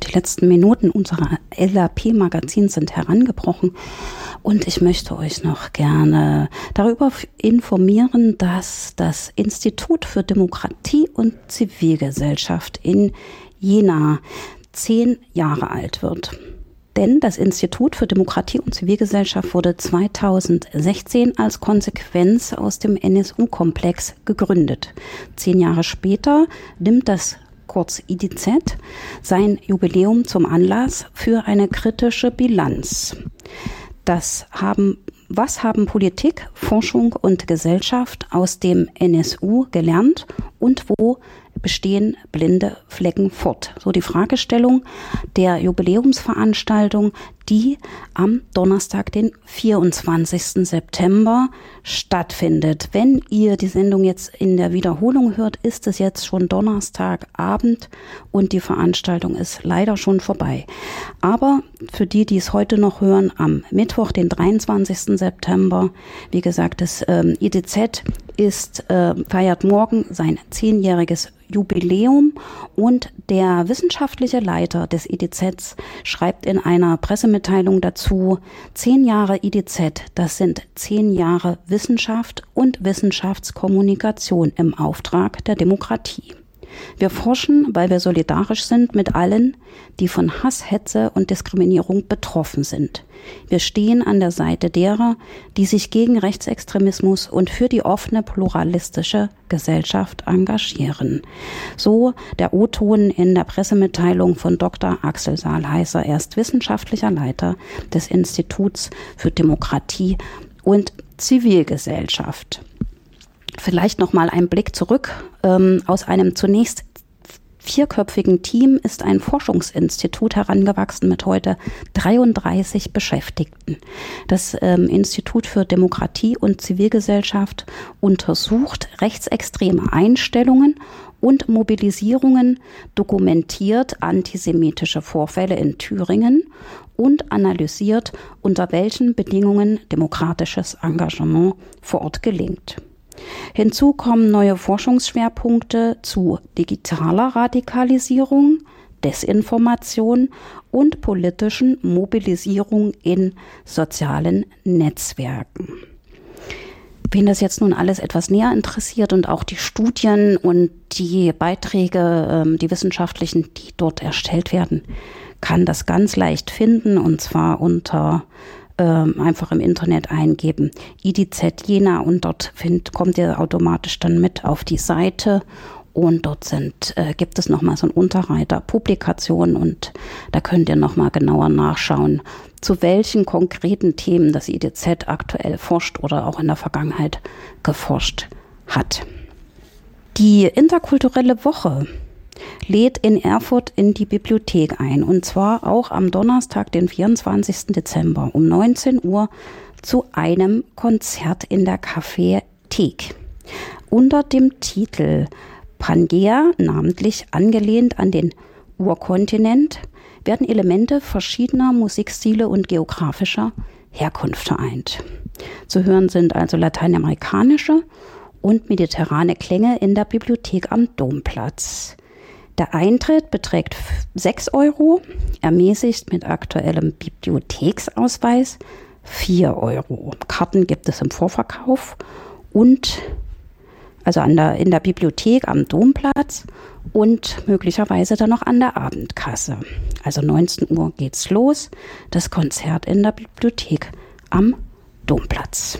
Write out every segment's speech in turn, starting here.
Die letzten Minuten unserer LAP-Magazins sind herangebrochen und ich möchte euch noch gerne darüber informieren, dass das Institut für Demokratie und Zivilgesellschaft in Jena 10 Jahre alt wird. Denn das Institut für Demokratie und Zivilgesellschaft wurde 2016 als Konsequenz aus dem NSU-Komplex gegründet. 10 Jahre später nimmt das kurz IDZ sein Jubiläum zum Anlass für eine kritische Bilanz. Was haben Politik, Forschung und Gesellschaft aus dem NSU gelernt und wo bestehen blinde Flecken fort? So die Fragestellung der Jubiläumsveranstaltung, die am Donnerstag, den 24. September stattfindet. Wenn ihr die Sendung jetzt in der Wiederholung hört, ist es jetzt schon Donnerstagabend und die Veranstaltung ist leider schon vorbei. Aber für die, die es heute noch hören, am Mittwoch, den 23. September, wie gesagt, das IDZ feiert morgen sein 10-jähriges Jubiläum und der wissenschaftliche Leiter des IDZ schreibt in einer Pressemitteilung dazu: 10 Jahre IDZ, das sind 10 Jahre Wissenschaft und Wissenschaftskommunikation im Auftrag der Demokratie. Wir forschen, weil wir solidarisch sind mit allen, die von Hass, Hetze und Diskriminierung betroffen sind. Wir stehen an der Seite derer, die sich gegen Rechtsextremismus und für die offene, pluralistische Gesellschaft engagieren. So der O-Ton in der Pressemitteilung von Dr. Axel Saalheiser. Er ist wissenschaftlicher Leiter des Instituts für Demokratie und Zivilgesellschaft. Vielleicht noch mal ein Blick zurück. Aus einem zunächst 4-köpfigen Team ist ein Forschungsinstitut herangewachsen mit heute 33 Beschäftigten. Das Institut für Demokratie und Zivilgesellschaft untersucht rechtsextreme Einstellungen und Mobilisierungen, dokumentiert antisemitische Vorfälle in Thüringen und analysiert, unter welchen Bedingungen demokratisches Engagement vor Ort gelingt. Hinzu kommen neue Forschungsschwerpunkte zu digitaler Radikalisierung, Desinformation und politischen Mobilisierung in sozialen Netzwerken. Wen das jetzt nun alles etwas näher interessiert und auch die Studien und die Beiträge, die wissenschaftlichen, die dort erstellt werden, kann das ganz leicht finden, und zwar unter einfach im Internet eingeben, IDZ Jena, und dort kommt ihr automatisch dann mit auf die Seite und dort gibt es nochmal so einen Unterreiter Publikationen und da könnt ihr nochmal genauer nachschauen, zu welchen konkreten Themen das IDZ aktuell forscht oder auch in der Vergangenheit geforscht hat. Die interkulturelle Woche lädt in Erfurt in die Bibliothek ein, und zwar auch am Donnerstag, den 24. Dezember um 19 Uhr zu einem Konzert in der Café-Thek. Unter dem Titel Pangea, namentlich angelehnt an den Urkontinent, werden Elemente verschiedener Musikstile und geografischer Herkunft vereint. Zu hören sind also lateinamerikanische und mediterrane Klänge in der Bibliothek am Domplatz. Der Eintritt beträgt 6 €, ermäßigt mit aktuellem Bibliotheksausweis 4 €. Karten gibt es im Vorverkauf und also in der Bibliothek am Domplatz und möglicherweise dann noch an der Abendkasse. Also 19 Uhr geht's los, das Konzert in der Bibliothek am Domplatz.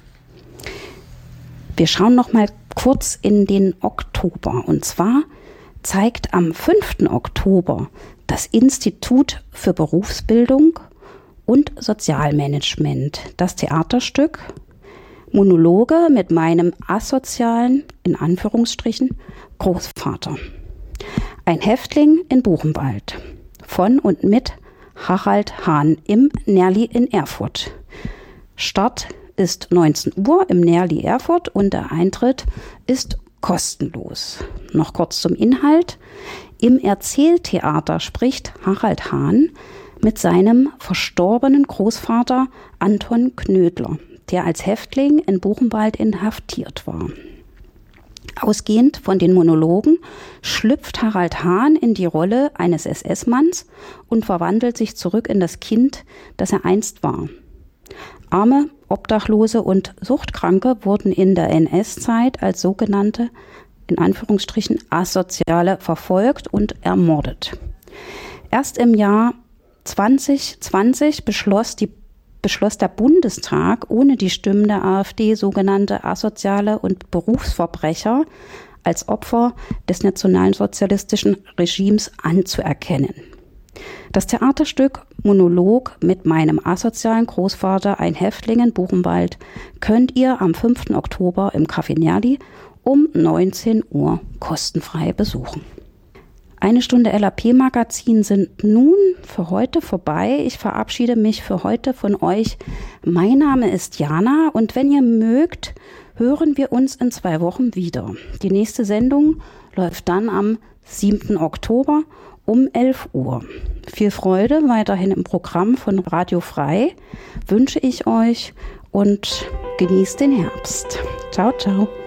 Wir schauen noch mal kurz in den Oktober, und zwar zeigt am 5. Oktober das Institut für Berufsbildung und Sozialmanagement das Theaterstück Monologe mit meinem asozialen, in Anführungsstrichen, Großvater. Ein Häftling in Buchenwald von und mit Harald Hahn im Nerli in Erfurt. Start ist 19 Uhr im Nerli Erfurt und der Eintritt ist kostenlos. Noch kurz zum Inhalt. Im Erzähltheater spricht Harald Hahn mit seinem verstorbenen Großvater Anton Knödler, der als Häftling in Buchenwald inhaftiert war. Ausgehend von den Monologen schlüpft Harald Hahn in die Rolle eines SS-Manns und verwandelt sich zurück in das Kind, das er einst war. Arme, Obdachlose und Suchtkranke wurden in der NS-Zeit als sogenannte, in Anführungsstrichen, Asoziale verfolgt und ermordet. Erst im Jahr 2020 beschloss der Bundestag ohne die Stimmen der AfD sogenannte Asoziale und Berufsverbrecher als Opfer des nationalsozialistischen Regimes anzuerkennen. Das Theaterstück Monolog mit meinem asozialen Großvater, ein Häftling in Buchenwald, könnt ihr am 5. Oktober im Café Nerli um 19 Uhr kostenfrei besuchen. Eine Stunde LAP-Magazin sind nun für heute vorbei. Ich verabschiede mich für heute von euch. Mein Name ist Jana und wenn ihr mögt, hören wir uns in 2 Wochen wieder. Die nächste Sendung läuft dann am 7. Oktober um 11 Uhr. Viel Freude weiterhin im Programm von Radio Frei wünsche ich euch und genießt den Herbst. Ciao, ciao.